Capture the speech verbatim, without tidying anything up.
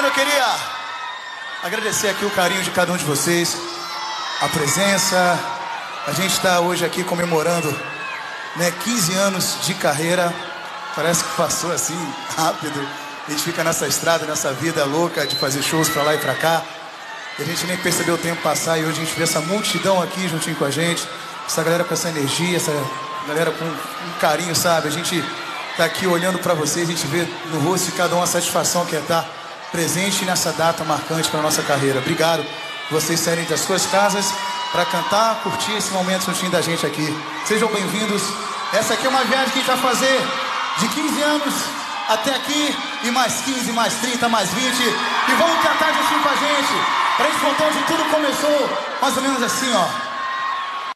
eu queria agradecer aqui o carinho de cada um de vocês, a presença. A gente está hoje aqui comemorando, né, quinze anos de carreira. Parece que passou assim rápido. A gente fica nessa estrada, nessa vida louca de fazer shows pra lá e pra cá, e a gente nem percebeu o tempo passar. E hoje a gente vê essa multidão aqui juntinho com a gente, essa galera com essa energia, essa galera com um carinho, sabe? A gente tá aqui olhando pra vocês, a gente vê no rosto de cada um a satisfação que é estar presente nessa data marcante para nossa carreira. Obrigado por vocês saírem das suas casas para cantar, curtir esse momento juntinho da gente aqui. Sejam bem-vindos. Essa aqui é uma viagem que a gente vai fazer de quinze anos até aqui, e mais quinze, mais trinta, mais vinte. E vamos cantar juntinho com a gente, pra gente contar onde tudo começou, mais ou menos assim, ó.